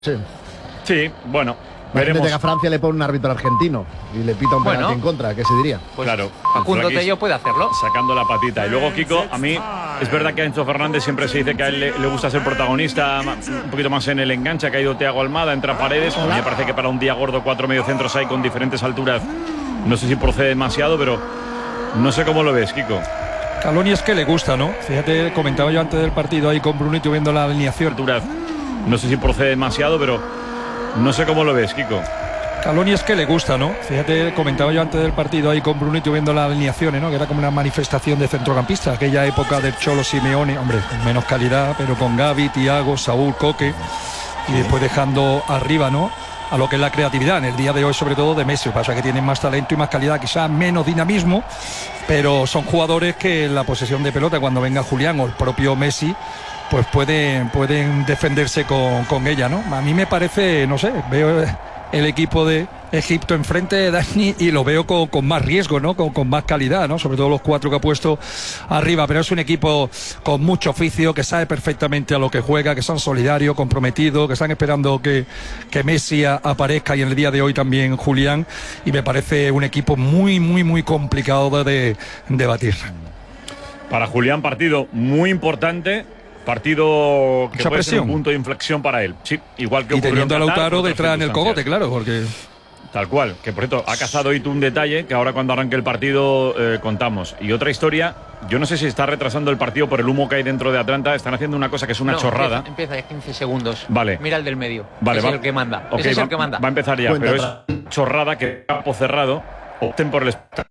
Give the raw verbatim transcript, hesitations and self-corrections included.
Sí. Sí, bueno. Imagínate que a Francia le pone un árbitro argentino y le pita un penalti Bueno. en contra, ¿qué se diría? Pues claro. Facundo Aquí Tello puede hacerlo. Sacando la patita. Y luego, Kiko, a mí es verdad que a Enzo Fernández siempre se dice que a él le, le gusta ser protagonista, un poquito más en el enganche. Ha caído Thiago Almada, entra Paredes. A mí me parece que para un día gordo cuatro mediocentros hay con diferentes alturas. No sé si procede demasiado, pero no sé cómo lo ves, Kiko. Caloni es que le gusta, ¿no? Fíjate, comentaba yo antes del partido ahí con Brunito viendo la alineación. Alturas. No sé si procede demasiado, pero no sé cómo lo ves, Kiko. Caloni es que le gusta, ¿no? Fíjate, comentaba yo antes del partido ahí con Brunito viendo las alineaciones, ¿no? Que era como una manifestación de centrocampista, aquella época del Cholo Simeone, hombre, con menos calidad, pero con Gavi, Thiago, Saúl, Coque, y después dejando arriba, ¿no? A lo que es la creatividad, en el día de hoy sobre todo de Messi. Pasa que tienen más talento y más calidad, quizás menos dinamismo, pero son jugadores que en la posesión de pelota, cuando venga Julián o el propio Messi, pues pueden, pueden defenderse con, con ella, ¿no? A mí me parece, no sé, veo el equipo de Egipto enfrente de Dani y lo veo con, con más riesgo, ¿no? Con, con más calidad, ¿no? Sobre todo los cuatro que ha puesto arriba, pero es un equipo con mucho oficio, que sabe perfectamente a lo que juega, que son solidarios, comprometidos, que están esperando que, que Messi a, aparezca, y en el día de hoy también Julián, y me parece un equipo muy, muy, muy complicado de, de batir. Para Julián, partido muy importante. Partido que Mucha puede ser presión. un punto de inflexión para él. Sí, igual que Y ocurrió teniendo a en Qatar, Lautaro por otras detrás en el circunstancias. cogote, claro, porque... Tal cual, que por cierto, ha cazado hoy tú un detalle que ahora cuando arranque el partido eh, contamos. Y otra historia, yo no sé si está retrasando el partido por el humo que hay dentro de Atlanta. Están haciendo una cosa que es una No, chorrada. Empieza, empieza ya quince segundos. Vale. Mira el del medio. Vale, Ese va, es el que manda. ok, Ese es va, el que manda. va a empezar ya, Cuenta pero atrás. es chorrada que campo cerrado opten por el espectáculo.